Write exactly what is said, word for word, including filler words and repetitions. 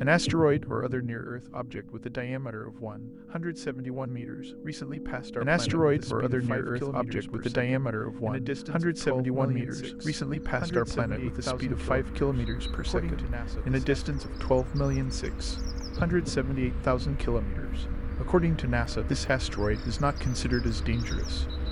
An asteroid or other near-Earth object with a diameter of one hundred seventy-one meters recently passed our An planet asteroid with a or speed other of five near-Earth kilometers object per with a second. diameter of In a one distance of hundred seventy-one meters twelve million recently passed our planet with a speed of five kilometers per According second. to NASA, In a this distance of twelve million six hundred seventy-eight thousand kilometers. According to NASA, this asteroid is not considered as dangerous